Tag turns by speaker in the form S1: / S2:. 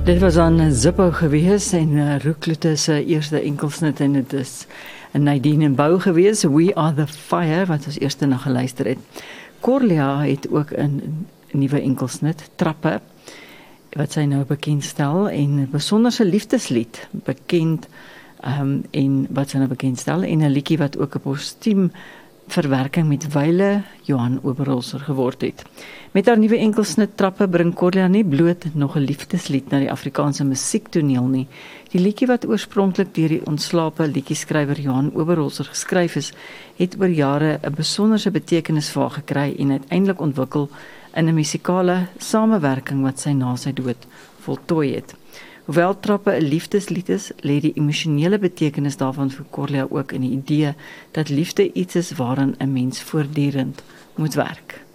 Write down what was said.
S1: Dit was aan Zippo gewees en Roekloete se eerste enkelsnit en dit is Nadine en Bou gewees, We Are The Fire, wat ons eerste na geluister het. Corlia het ook 'n nuwe enkelsnit, Trappe, wat sy nou bekendstel en 'n besonderse liefdeslied bekend en wat sy nou bekendstel en 'n liedjie wat ook 'n postuum verwerking met Wyle Johan Oberholzer geword het. Met haar nuwe enkelsnit Trappe bring Corlia nie bloot nog 'n liefdeslied na die Afrikaanse musiektoneel nie. Die liedjie wat oorspronklik deur die ontslape liedjieskrywer Johan Oberholzer geskryf is, het oor jare 'n besonderse betekenis vir haar gekry en uiteindelik ontwikkel in 'n musikale samewerking wat sy na sy dood voltooi het. Hoewel Trappe 'n liefdeslied is, lê die emosionele betekenis daarvan vir Corlia ook in die idee dat liefde iets is waaraan 'n mens voortdurend moet werk.